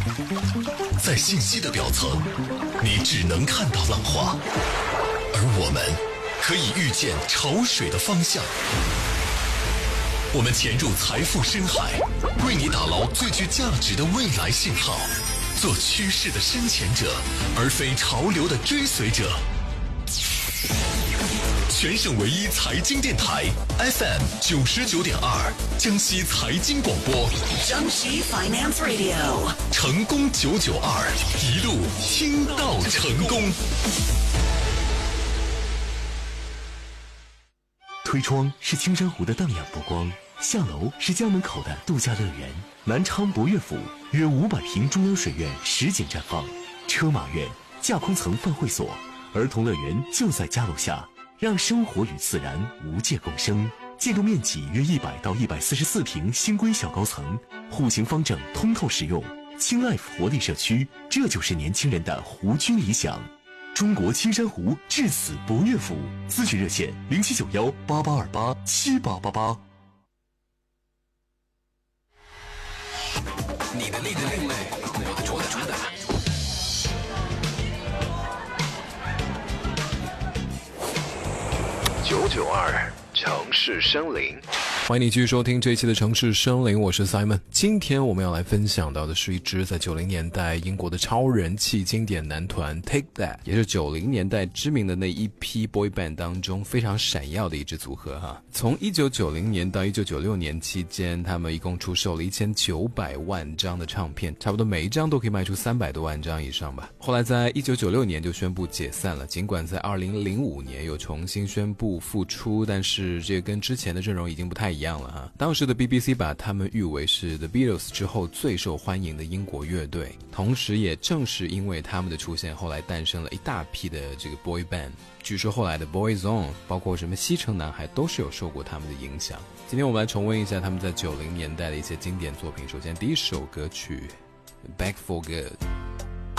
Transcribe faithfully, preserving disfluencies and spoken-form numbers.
在信息的表层，你只能看到浪花，而我们可以预见潮水的方向。我们潜入财富深海，为你打捞最具价值的未来信号，做趋势的深潜者，而非潮流的追随者。全省唯一财经电台 F M 九十九点二，江西财经广播， 江西 Finance Radio， 成功九九二，一路听到成功。 推窗是青山湖的荡漾波光，下楼是家门口的度假乐园。南昌博悦府约五百平中央水院实景绽放，车马院、架空层饭会所、儿童乐园就在家楼下。让生活与自然无界共生，建筑面积约一百到一百四十四平，新规小高层，户型方正，通透实用。轻 life 活力社区，这就是年轻人的湖居理想。中国青山湖至此博悦府，咨询热线零七九幺八八二八七八八八。 你的另类，我的主打主打。 九九二城市森林， 欢迎你继续收听这一期的城市森林，我是 Simon。今天我们要来分享到的是一支在九零年代英国的超人气经典男团 Take That， 也是九零年代知名的那一批 boy band 当中非常闪耀的一支组合哈。从一九九零年到一九九六年期间，他们一共出售了一千九百万张的唱片，差不多每一张都可以卖出三百多万张以上吧。后来在一九九六年就宣布解散了，尽管在二零零五年又重新宣布复出，但是这个跟之前的阵容已经不太一样了哈。当时的 B B C 把他们誉为是 The Beatles 之后最受欢迎的英国乐队，同时也正是因为他们的出现，后来诞生了一大批的这个 boy band。据说后来的 Boyzone 包括什么西城男孩都是有受过他们的影响。今天我们来重温一下他们在九零年代的一些经典作品。首先第一首歌曲 Back for Good。